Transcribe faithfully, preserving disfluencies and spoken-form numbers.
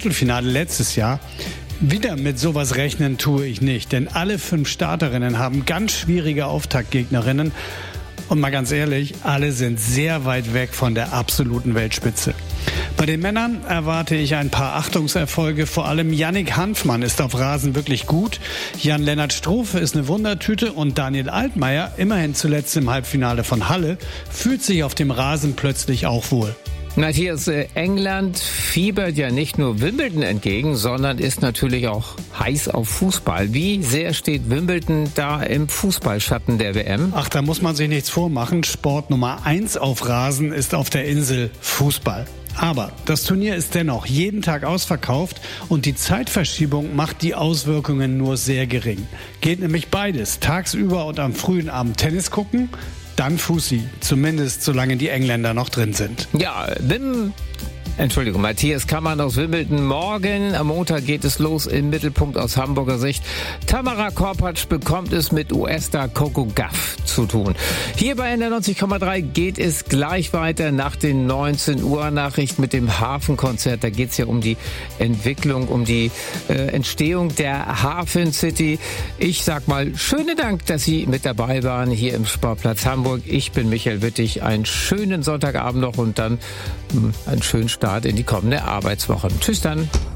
Viertelfinale letztes Jahr. Wieder mit sowas rechnen tue ich nicht, denn alle fünf Starterinnen haben ganz schwierige Auftaktgegnerinnen. Und mal ganz ehrlich, alle sind sehr weit weg von der absoluten Weltspitze. Bei den Männern erwarte ich ein paar Achtungserfolge. Vor allem Yannick Hanfmann ist auf Rasen wirklich gut. Jan-Lennart Struve ist eine Wundertüte und Daniel Altmaier, immerhin zuletzt im Halbfinale von Halle, fühlt sich auf dem Rasen plötzlich auch wohl. Matthias, England fiebert ja nicht nur Wimbledon entgegen, sondern ist natürlich auch heiß auf Fußball. Wie sehr steht Wimbledon da im Fußballschatten der W M? Ach, da muss man sich nichts vormachen. Sport Nummer eins auf Rasen ist auf der Insel Fußball. Aber das Turnier ist dennoch jeden Tag ausverkauft und die Zeitverschiebung macht die Auswirkungen nur sehr gering. Geht nämlich beides, tagsüber und am frühen Abend Tennis gucken, dann Fussi, zumindest solange die Engländer noch drin sind. Ja, Wim... Entschuldigung, Matthias Kammann aus Wimbledon. Morgen am Montag geht es los im Mittelpunkt aus Hamburger Sicht. Tamara Korpatsch bekommt es mit U S-Star Coco Gauff zu tun. Hier bei N R neunzig Komma drei geht es gleich weiter nach den neunzehn Uhr Nachrichten mit dem Hafenkonzert. Da geht es ja um die Entwicklung, um die äh, Entstehung der Hafen City. Ich sag mal, schönen Dank, dass Sie mit dabei waren hier im Sportplatz Hamburg. Ich bin Michael Wittig. Einen schönen Sonntagabend noch und dann mh, einen schönen Start in die kommende Arbeitswoche. Tschüss dann.